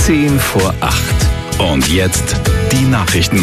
10 vor 8. Und jetzt die Nachrichten.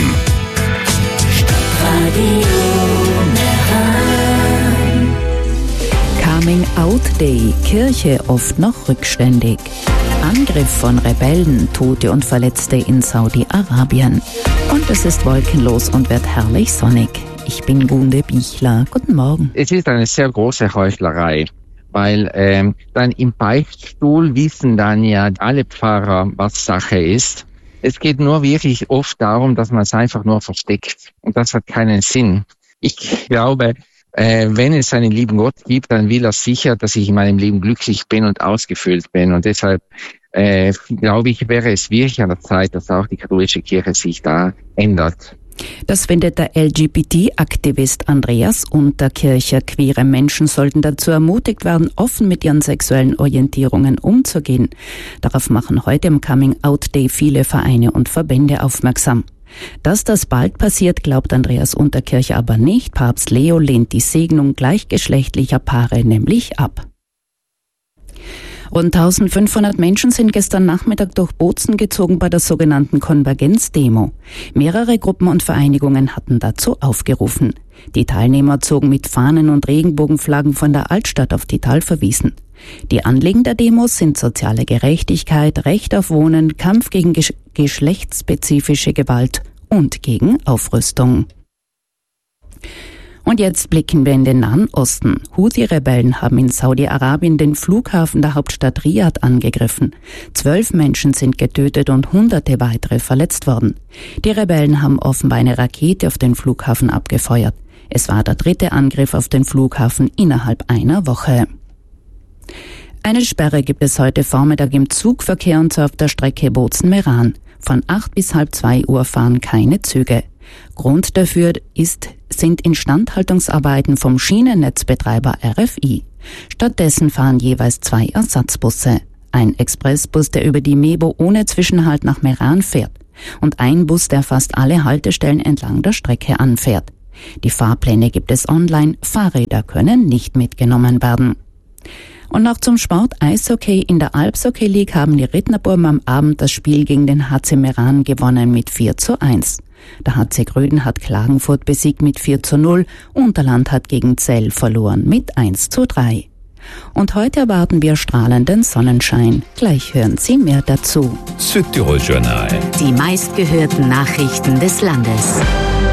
Coming Out Day, Kirche oft noch rückständig. Angriff von Rebellen, Tote und Verletzte in Saudi-Arabien. Und es ist wolkenlos und wird herrlich sonnig. Ich bin Gunde Bichler. Guten Morgen. Es ist eine sehr große Heuchlerei, weil dann im Beichtstuhl wissen dann ja alle Pfarrer, was Sache ist. Es geht nur wirklich oft darum, dass man es einfach nur versteckt. Und das hat keinen Sinn. Ich glaube, wenn es einen lieben Gott gibt, dann will er sicher, dass ich in meinem Leben glücklich bin und ausgefüllt bin. Und deshalb glaube ich, wäre es wirklich an der Zeit, dass auch die katholische Kirche sich da ändert. Das findet der LGBT-Aktivist Andreas Unterkircher. Queere Menschen sollten dazu ermutigt werden, offen mit ihren sexuellen Orientierungen umzugehen. Darauf machen heute im Coming Out Day viele Vereine und Verbände aufmerksam. Dass das bald passiert, glaubt Andreas Unterkircher aber nicht. Papst Leo lehnt die Segnung gleichgeschlechtlicher Paare nämlich ab. Rund 1500 Menschen sind gestern Nachmittag durch Bozen gezogen bei der sogenannten Konvergenz-Demo. Mehrere Gruppen und Vereinigungen hatten dazu aufgerufen. Die Teilnehmer zogen mit Fahnen und Regenbogenflaggen von der Altstadt auf die Talverwiesen. Die Anliegen der Demos sind soziale Gerechtigkeit, Recht auf Wohnen, Kampf gegen geschlechtsspezifische Gewalt und gegen Aufrüstung. Und jetzt blicken wir in den Nahen Osten. Houthi-Rebellen haben in Saudi-Arabien den Flughafen der Hauptstadt Riad angegriffen. 12 Menschen sind getötet und Hunderte weitere verletzt worden. Die Rebellen haben offenbar eine Rakete auf den Flughafen abgefeuert. Es war der 3. Angriff auf den Flughafen innerhalb einer Woche. Eine Sperre gibt es heute Vormittag im Zugverkehr und zwar auf der Strecke Bozen-Meran. Von 8 bis halb 2 Uhr fahren keine Züge. Grund dafür sind Instandhaltungsarbeiten vom Schienennetzbetreiber RFI. Stattdessen fahren jeweils 2 Ersatzbusse. Ein Expressbus, der über die Mebo ohne Zwischenhalt nach Meran fährt. Und ein Bus, der fast alle Haltestellen entlang der Strecke anfährt. Die Fahrpläne gibt es online, Fahrräder können nicht mitgenommen werden. Und noch zum Sport Eishockey. In der Alpshockey League haben die Rittnerburm am Abend das Spiel gegen den HC Meran gewonnen mit 4:1. Der HC Gröden hat Klagenfurt besiegt mit 4:0. Unterland hat gegen Zell verloren mit 1:3. Und heute erwarten wir strahlenden Sonnenschein. Gleich hören Sie mehr dazu. Südtirol Journal. Die meistgehörten Nachrichten des Landes.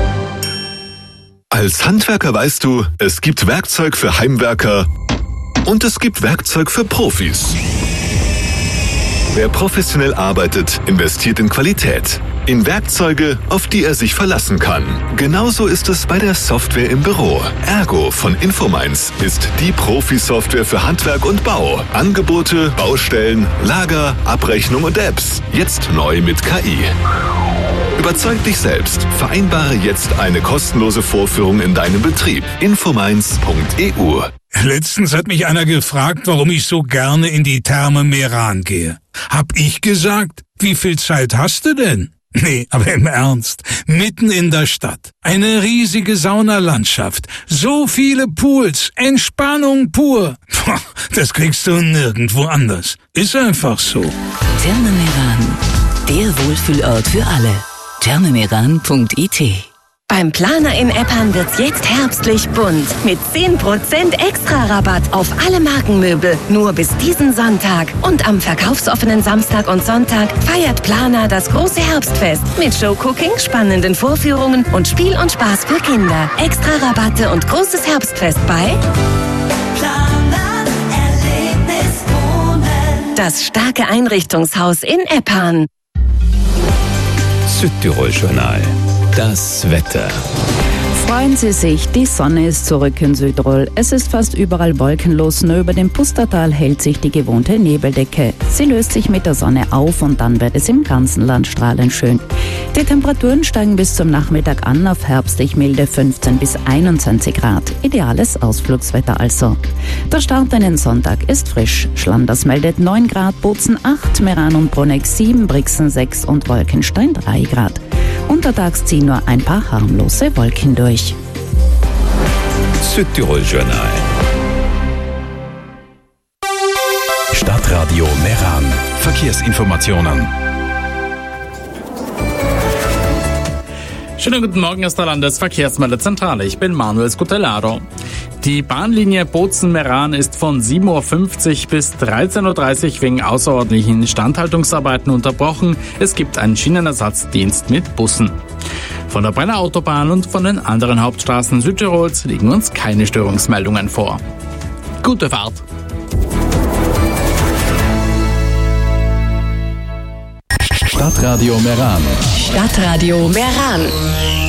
Als Handwerker weißt du, es gibt Werkzeug für Heimwerker und es gibt Werkzeug für Profis. Wer professionell arbeitet, investiert in Qualität. In Werkzeuge, auf die er sich verlassen kann. Genauso ist es bei der Software im Büro. Ergo von Infominds ist die Profi-Software für Handwerk und Bau. Angebote, Baustellen, Lager, Abrechnung und Apps. Jetzt neu mit KI. Überzeug dich selbst. Vereinbare jetzt eine kostenlose Vorführung in deinem Betrieb. Infominds.eu. Letztens hat mich einer gefragt, warum ich so gerne in die Therme Meran gehe. Hab ich gesagt, wie viel Zeit hast du denn? Nee, aber im Ernst, mitten in der Stadt, eine riesige Saunalandschaft, so viele Pools, Entspannung pur. Das kriegst du nirgendwo anders. Ist einfach so. Therme Meran, der Wohlfühlort für alle. thermemeran.it. Beim Planer in Eppan wird's jetzt herbstlich bunt. Mit 10% extra Rabatt auf alle Markenmöbel. Nur bis diesen Sonntag. Und am verkaufsoffenen Samstag und Sonntag feiert Planer das große Herbstfest. Mit Showcooking, spannenden Vorführungen und Spiel und Spaß für Kinder. Extra Rabatte und großes Herbstfest bei Planer Erlebnis Wohnen. Das starke Einrichtungshaus in Eppan. Südtirol Journal. Das Wetter. Freuen Sie sich, die Sonne ist zurück in Südtirol. Es ist fast überall wolkenlos, nur über dem Pustertal hält sich die gewohnte Nebeldecke. Sie löst sich mit der Sonne auf und dann wird es im ganzen Land strahlend schön. Die Temperaturen steigen bis zum Nachmittag an auf herbstlich milde 15 bis 21 Grad. Ideales Ausflugswetter also. Der Start in den Sonntag ist frisch. Schlanders meldet 9 Grad, Bozen 8, Meran und Bruneck 7, Brixen 6 und Wolkenstein 3 Grad. Untertags ziehen nur ein paar harmlose Wolken durch. Südtirol Journal. Stadtradio Meran. Verkehrsinformationen. Schönen guten Morgen aus der Landesverkehrsmeldezentrale. Ich bin Manuel Scutellaro. Die Bahnlinie Bozen-Meran ist von 7.50 Uhr bis 13.30 Uhr wegen außerordentlichen Instandhaltungsarbeiten unterbrochen. Es gibt einen Schienenersatzdienst mit Bussen. Von der Brenner Autobahn und von den anderen Hauptstraßen Südtirols liegen uns keine Störungsmeldungen vor. Gute Fahrt! Stadtradio Meran. Stadtradio Meran.